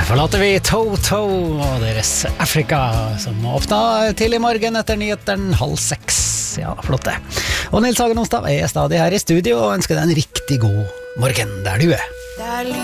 forlater vi Toto og deres Afrika, som åpnet til i morgen etter nyheten 5:30. Ja, flott det. Og Nils Hagen Onsdag er stadig her i studio og ønsker deg en riktig god morgen der du er.